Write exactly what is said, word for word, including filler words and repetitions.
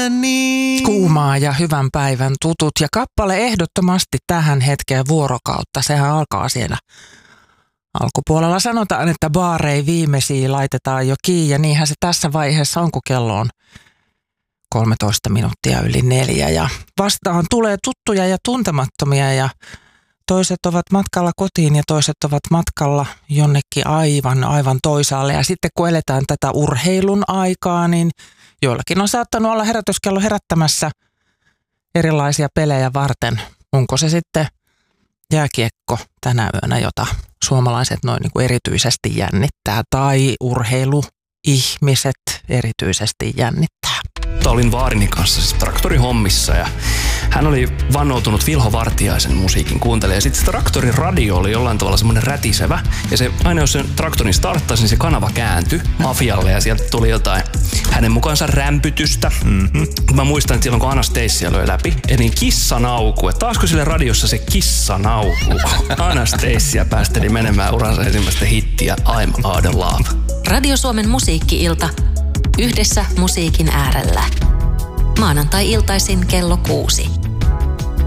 Ääni. Kuumaa ja hyvän päivän tutut ja kappale ehdottomasti tähän hetkeen vuorokautta. Sehän alkaa siellä alkupuolella. Sanotaan, että baarei viimeisiä laitetaan jo kiinni ja niinhän se tässä vaiheessa on, kun kello on kolmetoista minuuttia yli neljä. Ja vastaan tulee tuttuja ja tuntemattomia ja toiset ovat matkalla kotiin ja toiset ovat matkalla jonnekin aivan, aivan toisaalle. Ja sitten kun eletään tätä urheilun aikaa, niin joillakin on saattanut olla herätyskello herättämässä erilaisia pelejä varten. Onko se sitten jääkiekko tänä yönä, jota suomalaiset noin niin kuin erityisesti jännittää, tai urheiluihmiset erityisesti jännittää? Olin vaarini kanssa siis traktorihommissa ja hän oli vannoutunut Vilho Vartiaisen musiikin kuuntelija. Ja sitten se traktorin radio oli jollain tavalla semmoinen rätisevä. Ja se, aina jos sen traktorin starttasi, niin se kanava kääntyi mafialle ja sieltä tuli jotain hänen mukaansa rämpytystä. Mm-hmm. Mä muistan, että silloin kun Anastasia löi läpi, eli kissanauku. Että taasko sille radiossa se kissanauku? Anastasia päästeli menemään uransa ensimmäistä hittiä I'm Out of Love. Radio Suomen musiikki-ilta. Yhdessä musiikin äärellä. Maanantai-iltaisin kello kuusi.